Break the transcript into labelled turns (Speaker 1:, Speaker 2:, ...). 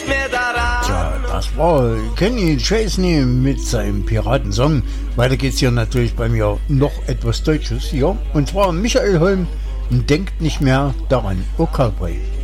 Speaker 1: nicht mehr daran.
Speaker 2: Tja, das war Kenny Chesney mit seinem Piratensong. Weiter geht's hier natürlich bei mir noch etwas Deutsches hier. Und zwar Michael Holm denkt nicht mehr daran. Oh Cowboy.